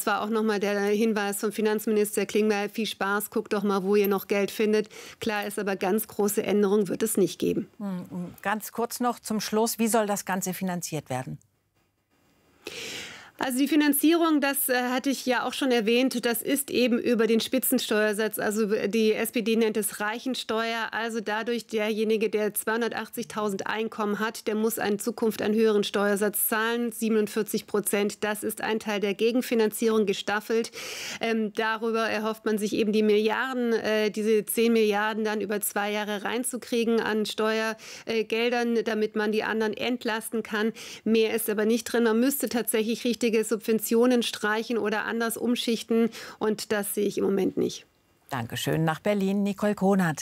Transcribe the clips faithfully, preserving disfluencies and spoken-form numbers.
war auch noch mal der Hinweis vom Finanzminister Klingbeil, viel Spaß, guckt doch mal, wo ihr noch Geld findet. Klar ist aber, ganz große Änderungen wird es nicht geben. Ganz kurz noch zum Schluss, wie soll das Ganze finanziert werden? Also die Finanzierung, das äh, hatte ich ja auch schon erwähnt, das ist eben über den Spitzensteuersatz. Also die S P D nennt es Reichensteuer. Also dadurch, derjenige, der zweihundertachtzigtausend Einkommen hat, der muss in Zukunft einen höheren Steuersatz zahlen, siebenundvierzig Prozent. Das ist ein Teil der Gegenfinanzierung, gestaffelt. Ähm, darüber erhofft man sich eben die Milliarden, äh, diese zehn Milliarden dann über zwei Jahre reinzukriegen an Steuergeldern, äh, damit man die anderen entlasten kann. Mehr ist aber nicht drin. Man müsste tatsächlich richtig Subventionen streichen oder anders umschichten. Und das sehe ich im Moment nicht. Dankeschön. Nach Berlin, Nicole Konert.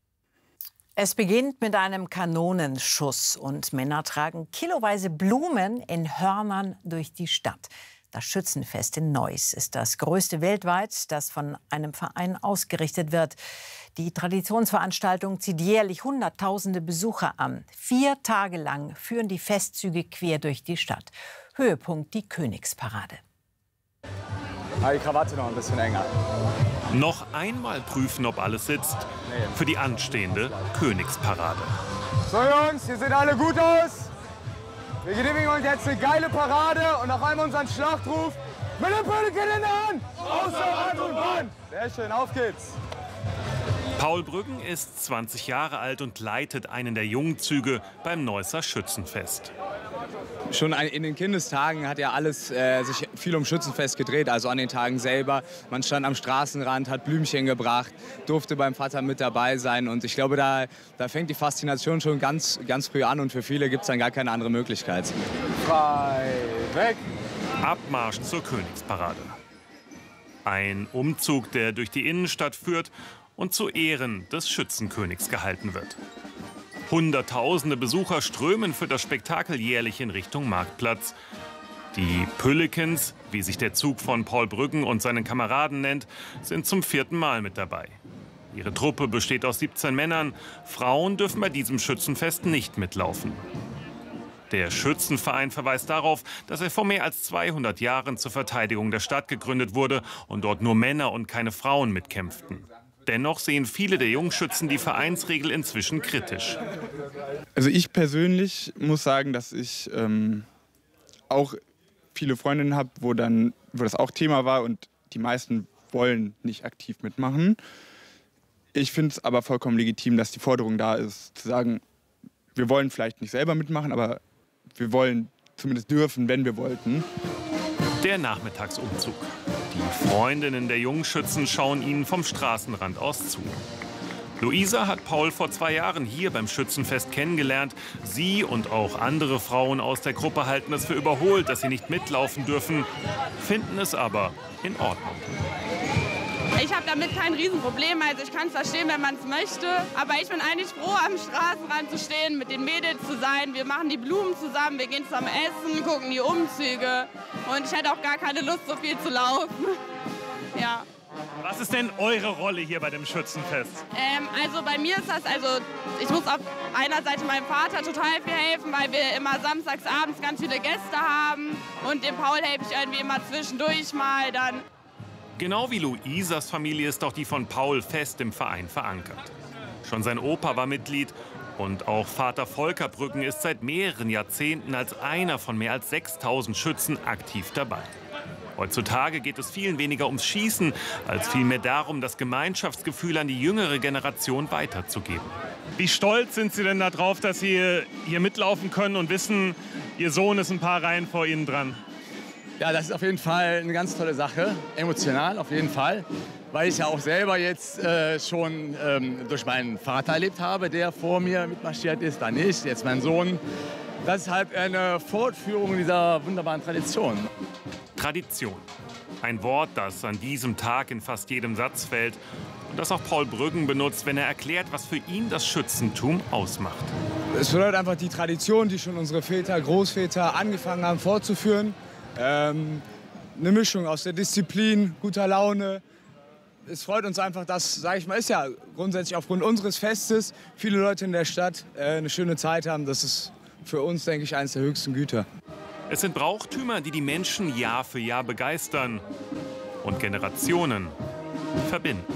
Es beginnt mit einem Kanonenschuss und Männer tragen kiloweise Blumen in Hörnern durch die Stadt. Das Schützenfest in Neuss ist das größte weltweit, das von einem Verein ausgerichtet wird. Die Traditionsveranstaltung zieht jährlich Hunderttausende Besucher an. Vier Tage lang führen die Festzüge quer durch die Stadt. Höhepunkt die Königsparade. Die Krawatte noch ein bisschen enger. Noch einmal prüfen, ob alles sitzt für die anstehende Königsparade. So Jungs, ihr seht alle gut aus. Wir genehmigen uns jetzt eine geile Parade und auf einmal unseren Schlachtruf mit dem Pöllchen in der Hand. Außer Rand und Band. Sehr schön, auf geht's. Paul Brüggen ist zwanzig Jahre alt und leitet einen der Jungzüge beim Neusser Schützenfest. Schon in den Kindestagen hat ja alles äh, sich viel um Schützenfest gedreht, also an den Tagen selber. Man stand am Straßenrand, hat Blümchen gebracht, durfte beim Vater mit dabei sein. Und ich glaube, da, da fängt die Faszination schon ganz, ganz früh an und für viele gibt es dann gar keine andere Möglichkeit. Frei weg! Abmarsch zur Königsparade. Ein Umzug, der durch die Innenstadt führt und zu Ehren des Schützenkönigs gehalten wird. Hunderttausende Besucher strömen für das Spektakel jährlich in Richtung Marktplatz. Die Püllikens, wie sich der Zug von Paul Brüggen und seinen Kameraden nennt, sind zum vierten Mal mit dabei. Ihre Truppe besteht aus siebzehn Männern. Frauen dürfen bei diesem Schützenfest nicht mitlaufen. Der Schützenverein verweist darauf, dass er vor mehr als zweihundert Jahren zur Verteidigung der Stadt gegründet wurde und dort nur Männer und keine Frauen mitkämpften. Dennoch sehen viele der Jungschützen die Vereinsregel inzwischen kritisch. Also ich persönlich muss sagen, dass ich ähm, auch viele Freundinnen habe, wo, dann, wo das auch Thema war und die meisten wollen nicht aktiv mitmachen. Ich finde es aber vollkommen legitim, dass die Forderung da ist, zu sagen, wir wollen vielleicht nicht selber mitmachen, aber wir wollen zumindest dürfen, wenn wir wollten. Der Nachmittagsumzug. Die Freundinnen der Jungschützen schauen ihnen vom Straßenrand aus zu. Luisa hat Paul vor zwei Jahren hier beim Schützenfest kennengelernt. Sie und auch andere Frauen aus der Gruppe halten es für überholt, dass sie nicht mitlaufen dürfen, finden es aber in Ordnung. Ich habe damit kein Riesenproblem, also ich kann es verstehen, wenn man es möchte. Aber ich bin eigentlich froh, am Straßenrand zu stehen, mit den Mädels zu sein. Wir machen die Blumen zusammen, wir gehen zusammen essen, gucken die Umzüge. Und ich hätte auch gar keine Lust, so viel zu laufen. Ja. Was ist denn eure Rolle hier bei dem Schützenfest? Ähm, also bei mir ist das, also ich muss auf einer Seite meinem Vater total viel helfen, weil wir immer samstags abends ganz viele Gäste haben. Und dem Paul helfe ich irgendwie immer zwischendurch mal dann. Genau wie Luisas Familie ist auch die von Paul fest im Verein verankert. Schon sein Opa war Mitglied und auch Vater Volker Brüggen ist seit mehreren Jahrzehnten als einer von mehr als sechstausend Schützen aktiv dabei. Heutzutage geht es vielen weniger ums Schießen, als vielmehr darum, das Gemeinschaftsgefühl an die jüngere Generation weiterzugeben. Wie stolz sind Sie denn darauf, dass Sie hier mitlaufen können und wissen, Ihr Sohn ist ein paar Reihen vor Ihnen dran? Ja, das ist auf jeden Fall eine ganz tolle Sache, emotional auf jeden Fall, weil ich ja auch selber jetzt äh, schon ähm, durch meinen Vater erlebt habe, der vor mir mitmarschiert ist, dann nicht, jetzt mein Sohn. Das ist halt eine Fortführung dieser wunderbaren Tradition. Tradition. Ein Wort, das an diesem Tag in fast jedem Satz fällt und das auch Paul Brüggen benutzt, wenn er erklärt, was für ihn das Schützentum ausmacht. Es bedeutet einfach die Tradition, die schon unsere Väter, Großväter angefangen haben fortzuführen. Ähm, eine Mischung aus der Disziplin, guter Laune. Es freut uns einfach, dass, sage ich mal, ist ja grundsätzlich aufgrund unseres Festes viele Leute in der Stadt äh, eine schöne Zeit haben. Das ist für uns, denke ich, eines der höchsten Güter. Es sind Brauchtümer, die die Menschen Jahr für Jahr begeistern und Generationen verbinden.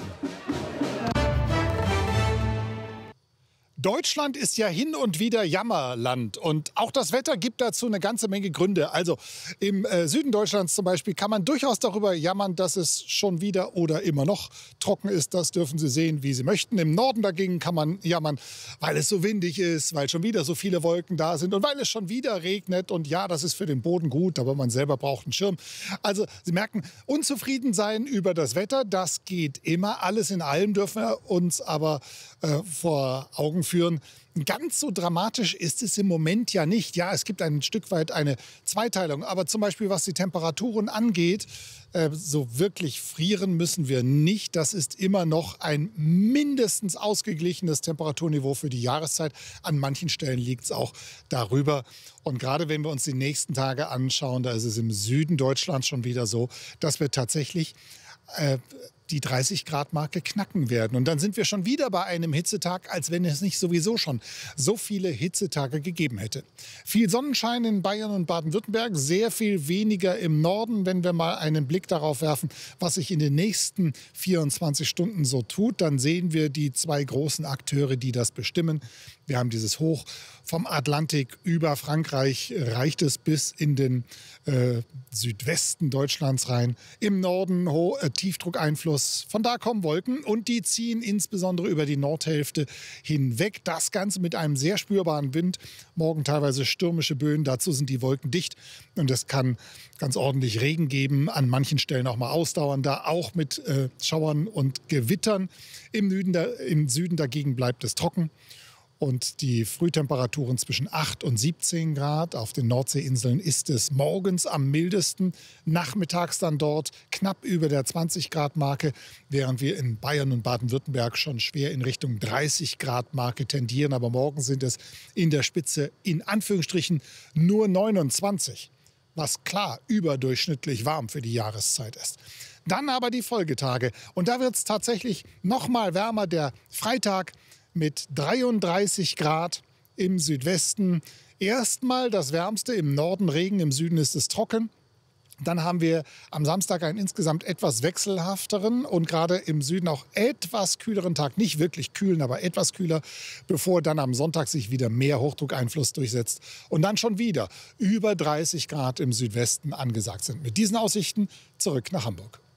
Deutschland ist ja hin und wieder Jammerland und auch das Wetter gibt dazu eine ganze Menge Gründe. Also im äh, Süden Deutschlands zum Beispiel kann man durchaus darüber jammern, dass es schon wieder oder immer noch trocken ist. Das dürfen Sie sehen, wie Sie möchten. Im Norden dagegen kann man jammern, weil es so windig ist, weil schon wieder so viele Wolken da sind und weil es schon wieder regnet. Und ja, das ist für den Boden gut, aber man selber braucht einen Schirm. Also Sie merken, unzufrieden sein über das Wetter, das geht immer. Alles in allem dürfen wir uns aber äh, vor Augen führen. Ganz so dramatisch ist es im Moment ja nicht. Ja, es gibt ein Stück weit eine Zweiteilung. Aber zum Beispiel, was die Temperaturen angeht, äh, so wirklich frieren müssen wir nicht. Das ist immer noch ein mindestens ausgeglichenes Temperaturniveau für die Jahreszeit. An manchen Stellen liegt es auch darüber. Und gerade wenn wir uns die nächsten Tage anschauen, da ist es im Süden Deutschlands schon wieder so, dass wir tatsächlich äh, die dreißig Grad Marke knacken werden. Und dann sind wir schon wieder bei einem Hitzetag, als wenn es nicht sowieso schon so viele Hitzetage gegeben hätte. Viel Sonnenschein in Bayern und Baden-Württemberg, sehr viel weniger im Norden. Wenn wir mal einen Blick darauf werfen, was sich in den nächsten vierundzwanzig Stunden so tut, dann sehen wir die zwei großen Akteure, die das bestimmen. Wir haben dieses Hoch vom Atlantik über Frankreich, reicht es bis in den äh, Südwesten Deutschlands rein. Im Norden ho- äh, Tiefdruckeinfluss. Von da kommen Wolken und die ziehen insbesondere über die Nordhälfte hinweg. Das Ganze mit einem sehr spürbaren Wind. Morgen teilweise stürmische Böen. Dazu sind die Wolken dicht und es kann ganz ordentlich Regen geben. An manchen Stellen auch mal ausdauernder, auch mit äh, Schauern und Gewittern. Im Süden, da, im Süden dagegen bleibt es trocken. Und die Frühtemperaturen zwischen acht und siebzehn Grad. Auf den Nordseeinseln ist es morgens am mildesten. Nachmittags dann dort knapp über der zwanzig Grad Marke, während wir in Bayern und Baden-Württemberg schon schwer in Richtung dreißig Grad Marke tendieren. Aber morgen sind es in der Spitze in Anführungsstrichen nur neunundzwanzig. Was klar überdurchschnittlich warm für die Jahreszeit ist. Dann aber die Folgetage. Und da wird es tatsächlich noch mal wärmer. Der Freitag mit dreiunddreißig Grad im Südwesten. Erstmal das Wärmste im Norden, Regen, im Süden ist es trocken. Dann haben wir am Samstag einen insgesamt etwas wechselhafteren und gerade im Süden auch etwas kühleren Tag. Nicht wirklich kühlen, aber etwas kühler, bevor dann am Sonntag sich wieder mehr Hochdruckeinfluss durchsetzt. Und dann schon wieder über dreißig Grad im Südwesten angesagt sind. Mit diesen Aussichten zurück nach Hamburg.